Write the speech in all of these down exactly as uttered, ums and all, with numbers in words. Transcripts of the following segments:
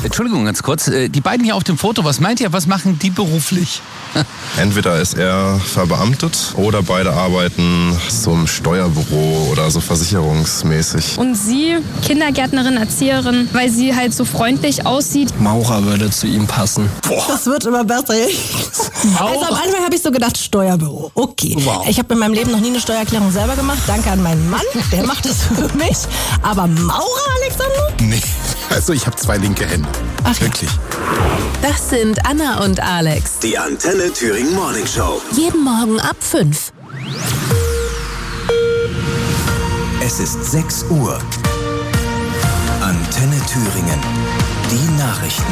Entschuldigung, ganz kurz. Die beiden hier auf dem Foto, was meint ihr, was machen die beruflich? Entweder ist er verbeamtet oder beide arbeiten zum Steuerbüro oder so versicherungsmäßig. Und sie, Kindergärtnerin, Erzieherin, weil sie halt so freundlich aussieht. Maurer würde zu ihm passen. Boah. Das wird immer besser. Also am Anfang habe ich so gedacht, Steuerbüro. Okay. Wow. Ich habe in meinem Leben noch nie eine Steuererklärung selber gemacht. Danke an meinen Mann, der macht das für mich. Aber Maurer, Alexander? Nee, also ich habe zwei linke Hände. Ach, wirklich. Das sind Anna und Alex. Die Antenne Thüringen Morning Show. Jeden Morgen ab fünf. Es ist sechs Uhr. Antenne Thüringen. Die Nachrichten.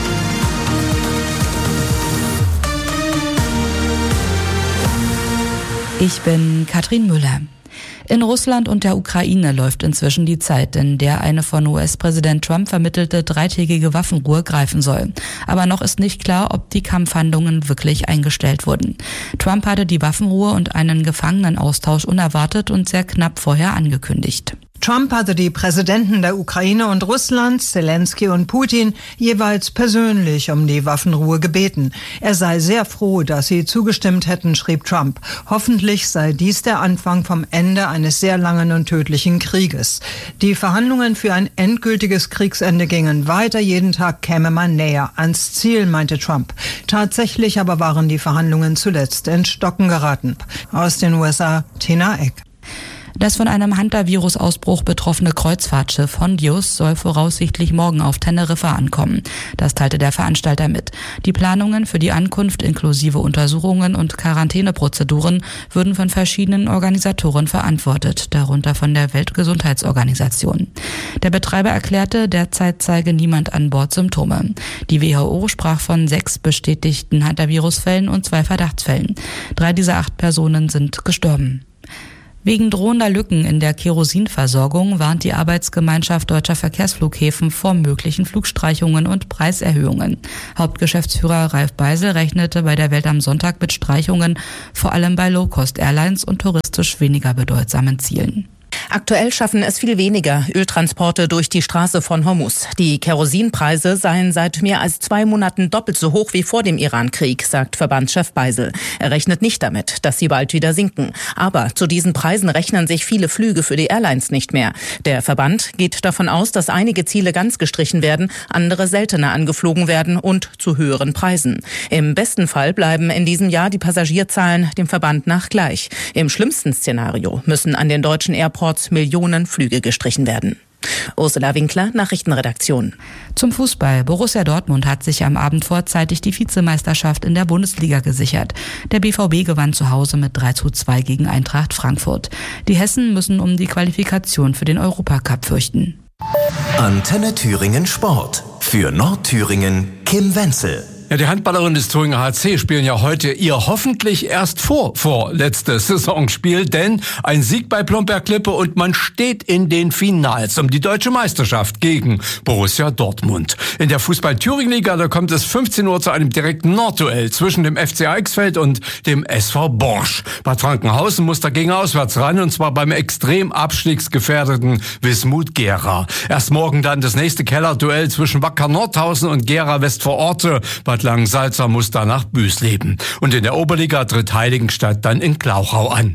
Ich bin Katrin Müller. In Russland und der Ukraine läuft inzwischen die Zeit, in der eine von U S-Präsident Trump vermittelte dreitägige Waffenruhe greifen soll. Aber noch ist nicht klar, ob die Kampfhandlungen wirklich eingestellt wurden. Trump hatte die Waffenruhe und einen Gefangenenaustausch unerwartet und sehr knapp vorher angekündigt. Trump hatte die Präsidenten der Ukraine und Russlands, Zelensky und Putin, jeweils persönlich um die Waffenruhe gebeten. Er sei sehr froh, dass sie zugestimmt hätten, schrieb Trump. Hoffentlich sei dies der Anfang vom Ende eines sehr langen und tödlichen Krieges. Die Verhandlungen für ein endgültiges Kriegsende gingen weiter. Jeden Tag käme man näher ans Ziel, meinte Trump. Tatsächlich aber waren die Verhandlungen zuletzt ins Stocken geraten. Aus den U S A, Tina Eck. Das von einem Hantavirus-Ausbruch betroffene Kreuzfahrtschiff Hondius soll voraussichtlich morgen auf Teneriffa ankommen. Das teilte der Veranstalter mit. Die Planungen für die Ankunft inklusive Untersuchungen und Quarantäneprozeduren würden von verschiedenen Organisatoren verantwortet, darunter von der Weltgesundheitsorganisation. Der Betreiber erklärte, derzeit zeige niemand an Bord Symptome. Die W H O sprach von sechs bestätigten Hantavirus-Fällen und zwei Verdachtsfällen. Drei dieser acht Personen sind gestorben. Wegen drohender Lücken in der Kerosinversorgung warnt die Arbeitsgemeinschaft Deutscher Verkehrsflughäfen vor möglichen Flugstreichungen und Preiserhöhungen. Hauptgeschäftsführer Ralf Beisel rechnete bei der Welt am Sonntag mit Streichungen, vor allem bei Low-Cost-Airlines und touristisch weniger bedeutsamen Zielen. Aktuell schaffen es viel weniger Öltransporte durch die Straße von Hormuz. Die Kerosinpreise seien seit mehr als zwei Monaten doppelt so hoch wie vor dem Irankrieg, sagt Verbandschef Beisel. Er rechnet nicht damit, dass sie bald wieder sinken. Aber zu diesen Preisen rechnen sich viele Flüge für die Airlines nicht mehr. Der Verband geht davon aus, dass einige Ziele ganz gestrichen werden, andere seltener angeflogen werden und zu höheren Preisen. Im besten Fall bleiben in diesem Jahr die Passagierzahlen dem Verband nach gleich. Im schlimmsten Szenario müssen an den deutschen Airports Millionen Flüge gestrichen werden. Ursula Winkler, Nachrichtenredaktion. Zum Fußball. Borussia Dortmund hat sich am Abend vorzeitig die Vizemeisterschaft in der Bundesliga gesichert. Der B V B gewann zu Hause mit drei zu zwei gegen Eintracht Frankfurt. Die Hessen müssen um die Qualifikation für den Europacup fürchten. Antenne Thüringen Sport. Für Nordthüringen Kim Wenzel. Ja, die Handballerinnen des Thüringer H C spielen ja heute ihr hoffentlich erst vor vorletztes Saisonspiel, denn ein Sieg bei Plomberg-Lippe und man steht in den Finals um die deutsche Meisterschaft gegen Borussia Dortmund. In der Fußball-Thüringen-Liga, da kommt es fünfzehn Uhr zu einem direkten Nordduell zwischen dem F C Eichsfeld und dem S V Borsch. Bad Frankenhausen muss dagegen auswärts ran, und zwar beim extrem abstiegsgefährdeten Wismut Gera. Erst morgen dann das nächste Kellerduell zwischen Wacker Nordhausen und Gera Westvororte. Bad Langensalza muss danach Büßleben. Und in der Oberliga tritt Heiligenstadt dann in Glauchau an.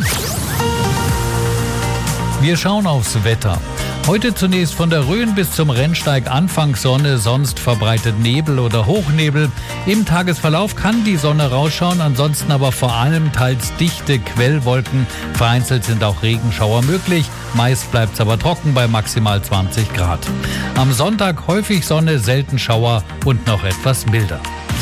Wir schauen aufs Wetter. Heute zunächst von der Rhön bis zum Rennsteig anfangs Sonne, sonst verbreitet Nebel oder Hochnebel. Im Tagesverlauf kann die Sonne rausschauen, ansonsten aber vor allem teils dichte Quellwolken. Vereinzelt sind auch Regenschauer möglich, meist bleibt es aber trocken bei maximal zwanzig Grad. Am Sonntag häufig Sonne, selten Schauer und noch etwas milder.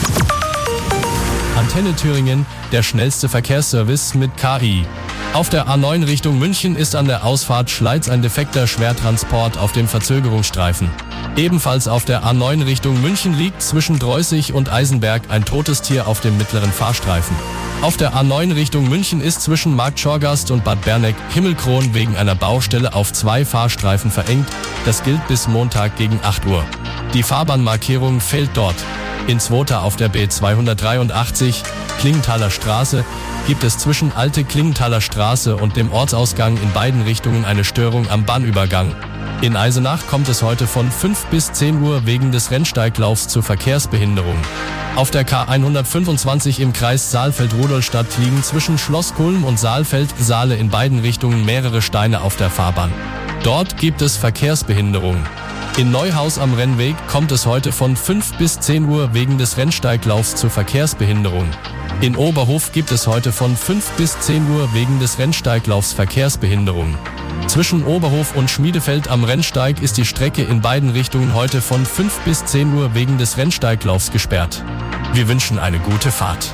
Antenne Thüringen, der schnellste Verkehrsservice mit K I. Auf der A neun Richtung München ist an der Ausfahrt Schleiz ein defekter Schwertransport auf dem Verzögerungsstreifen. Ebenfalls auf der A neun Richtung München liegt zwischen Dreußig und Eisenberg ein totes Tier auf dem mittleren Fahrstreifen. Auf der A neun Richtung München ist zwischen Markt Schorgast und Bad Berneck Himmelkron wegen einer Baustelle auf zwei Fahrstreifen verengt. Das gilt bis Montag gegen acht Uhr. Die Fahrbahnmarkierung fehlt dort. In Zwota auf der B zweihundertdreiundachtzig, Klingenthaler Straße, gibt es zwischen Alte Klingenthaler Straße und dem Ortsausgang in beiden Richtungen eine Störung am Bahnübergang. In Eisenach kommt es heute von fünf bis zehn Uhr wegen des Rennsteiglaufs zur Verkehrsbehinderung. Auf der K hundertfünfundzwanzig im Kreis Saalfeld-Rudolstadt liegen zwischen Schloss Kulm und Saalfeld-Saale in beiden Richtungen mehrere Steine auf der Fahrbahn. Dort gibt es Verkehrsbehinderung. In Neuhaus am Rennweg kommt es heute von fünf bis zehn Uhr wegen des Rennsteiglaufs zur Verkehrsbehinderung. In Oberhof gibt es heute von fünf bis zehn Uhr wegen des Rennsteiglaufs Verkehrsbehinderung. Zwischen Oberhof und Schmiedefeld am Rennsteig ist die Strecke in beiden Richtungen heute von fünf bis zehn Uhr wegen des Rennsteiglaufs gesperrt. Wir wünschen eine gute Fahrt.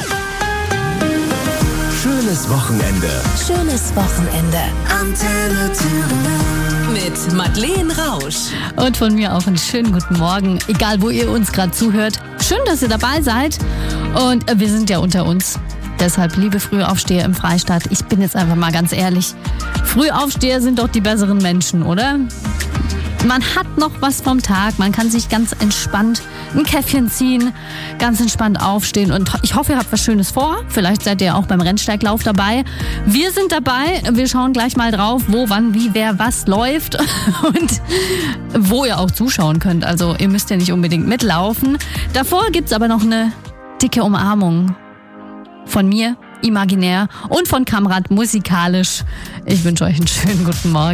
Schönes Wochenende. Schönes Wochenende. Antenne Thüringen. Mit Madeleine Rausch. Und von mir auch einen schönen guten Morgen, egal wo ihr uns gerade zuhört. Schön, dass ihr dabei seid. Und wir sind ja unter uns. Deshalb, liebe Frühaufsteher im Freistaat, ich bin jetzt einfach mal ganz ehrlich. Frühaufsteher sind doch die besseren Menschen, oder? Man hat noch was vom Tag, man kann sich ganz entspannt ein Käffchen ziehen, ganz entspannt aufstehen und ich hoffe, ihr habt was Schönes vor. Vielleicht seid ihr auch beim Rennsteiglauf dabei. Wir sind dabei, wir schauen gleich mal drauf, wo, wann, wie, wer, was läuft und wo ihr auch zuschauen könnt. Also ihr müsst ja nicht unbedingt mitlaufen. Davor gibt's aber noch eine dicke Umarmung von mir, imaginär, und von Kamrat musikalisch. Ich wünsche euch einen schönen guten Morgen.